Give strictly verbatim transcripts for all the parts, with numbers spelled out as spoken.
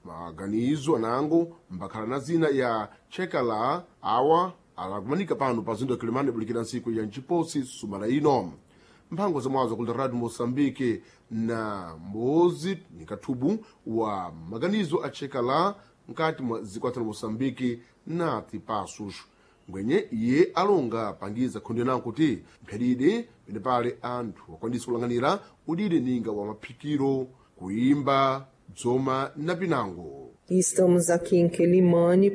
maganizo anango mbakhala na zina ya chekala awa alakumanika pano pa zindu ya Kilimani bulikira nsiku ya nchiposi sumala ino mphango zamwazo kuli Radio Mosambike na mbozi ni kathubu wa maganizo a chekala nkati mwa zikwatana Mosambike na tipasus ngwenye iye alonga pangiza kundi nangu kuti mpheride pene pale anthu wakwanisa kulanganira udide ninga wa maphikiro kuimba dzoma na pinango. Estamos aqui em Quelimane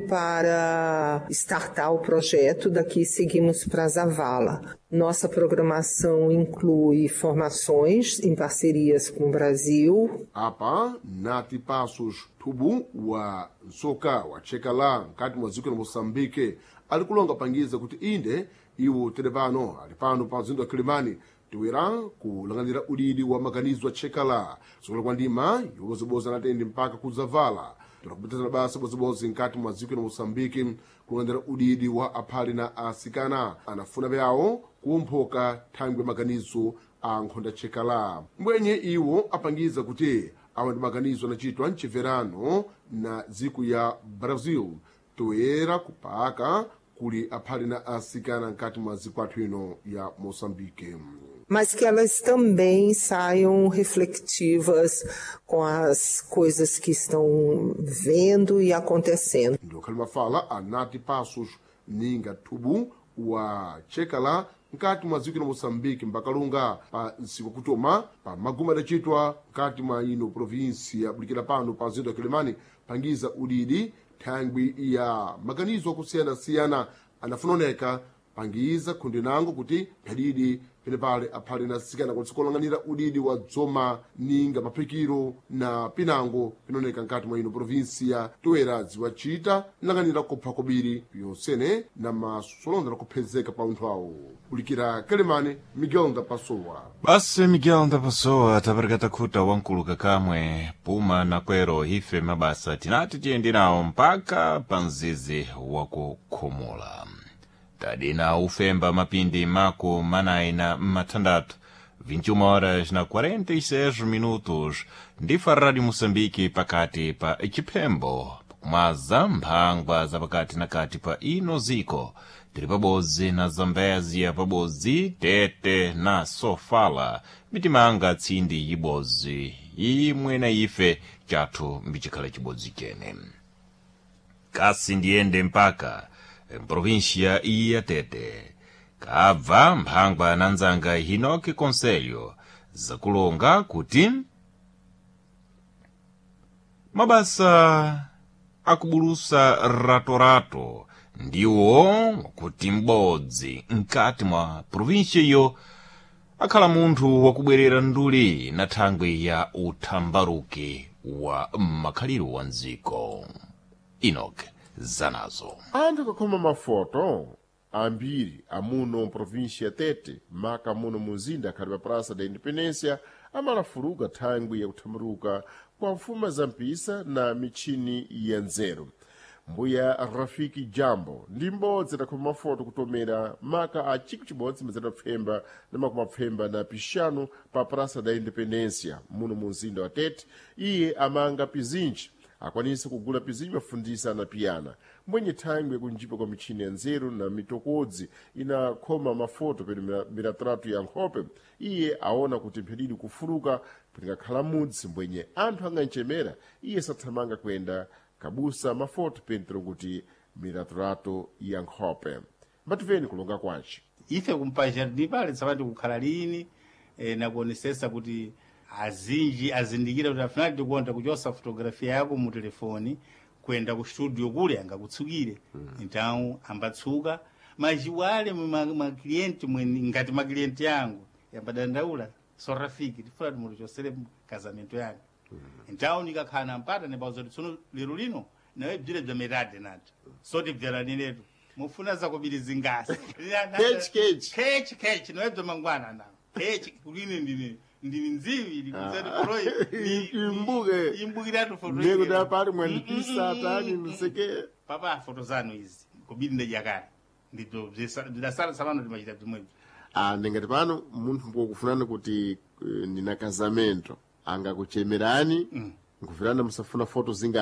para startar o projeto, daqui seguimos para Zavala. Nossa programação inclui formações em parcerias com o Brasil. Apa, nati passos tubu wa soka wa chekala nkati mwa ziko na Mosambike alikulonga pangiza kuti inde iwo televano alipano pa zindu ya Kilimani tiwera kulanganira udidi wa maganizo a chekala sokola kwa ndima yobozoboza natendi mpaka kuzavala tunakupitana basa bozobozi nkati mwa ziko na Mosambike kulanganira udidi wa aphali na asikana anafuna vyao kumphoka thangwe maganizo a nkhonda chekala mbwenye iwo apangiza kuti awa ndi maganizo anachitwa mchiverano na ziku ya Brazil toera kupaka kuli aphali na asikana nkati mwa zikwathu ino ya Moçambique. Mas que elas também saiam reflexivas com as coisas que estão vendo e acontecendo. Ndio kalima fala anati passos ninga tubu wa chekala nkati mwa ziku na Moçambique mbakalunga pa nsiku kutoma pa maguma dachitwa nkati mwa ino provinsi ya bulikira pano pa zindu ya Kilimani pangiza udidi thangwi ya maganizo akusiyana-siyana anafunoneka pangiza kundi nango kuti phadidi pene pale aphali na sikana kuti sikolanganira udidi wa dzoma ninga maphikiro na pinango pinoneka nkati mwa ino provinsia toera ziwachita nlanganira kupha kobiri yonsene na masolondera kuphezeka pa unthu awo kulikira Kilimani Miguel Ndapasowa. Basi Miguel Ndapasowa tabarikata khuta wankuluka kamwe puma na kwero ife mabasa tinati tiyende nawo mpaka panzizi wakukhomola. Tadina ufemba mapindi mako manaina matandatu vinte e uma horas na quarenta e seis minutos ndifa Radio Moçambique pakati pa chipembo kumaza mphangwa za pakati na kati pa ino ziko tiri pabozi na Zambezia pabozi Tete na Sofala mitimanga tsindi yibozi imwe na ife chathu mbichikhala chibodzi chene kasi ndiende mpaka província ya Tete kabva mphangwa na nzanga Hinoki Conselho zakulonga kuti mabasa akubulusa rato-rato ndiwo kuti m'bodzi nkati mwa província iyo akhala munthu wakubwerera nduli na thangwe ya uthambaruki wa makhaliro wa nziko. Enoch Zanazo anthu kakhoma mafoto ambiri amuno província Tete maka muno muzinda akhali pa Praça da Independência amalafuruka thangwi ya kuthambaruka kwa mfuma za mpisa na michini ya nzeru. Mbuya Rafiki Jambo ndi m'bodzi takhoma mafoto kutomera maka a chiku chibodzi mazana pfemba na makuma pfemba na pixanu pa Praça da Independência muno muzinda wa Tete. Iye amanga pizinji akwanisa kugula pizinji bafundisa na piyana mwenye thangwi kunjipa kwa michini ya nzeru na mitokodzi inakhoma mafoto pene miratratu ya nkhope. Iye aona kuti mphedidi kufuruka pengakhala mudzi mbwenye anthu anganchemera iye sathamanga kwenda kabusa mafoto pentero kuti miratratu ya nkhope. Mbativeni kulonga kwanchi ife kumpajardi pale tsapati kukhala lini e, na kuonesesa kuti azinji azindikira kuti afinali tikuonda kuchosa fotografia yako mu telefoni kwenda ku studio kule angakutsukire mm. Então ambatsuka majiwale ma client mweni ngati ma client yangu yambadandaula so rafiki tifuna tumuchosere kazamento yangu mm. Então nikakhala mpata ne bazo tsono lero lino nawe bjire bya merade nato so tibjala ninetu mufuna za kubiri zingasi kech kech kech kech nawe bya mangwana na kech kulini ndini ndini nzivi likuzani koroi imbuge imbugira to foto nego da pari mweni pisa tani niseke papa foto zanu hizi kubiri ndejaka ndito ndasala salano timachita timwe ah ndingati pano munthu mpokufunana kuti ndina kazamento anga kuchemerani mm. Nkufirana musafuna foto zinga